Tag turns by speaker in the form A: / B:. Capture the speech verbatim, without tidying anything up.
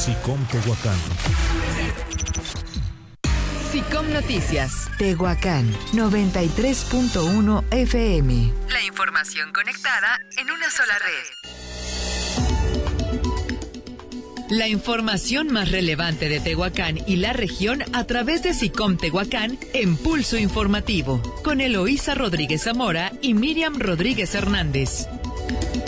A: SICOM Tehuacán.
B: SICOM Noticias, Tehuacán, noventa y tres punto uno F M. La información conectada en una sola red. La información más relevante de Tehuacán y la región a través de SICOM Tehuacán en Pulso Informativo, con Eloísa Rodríguez Zamora y Miriam Rodríguez Hernández.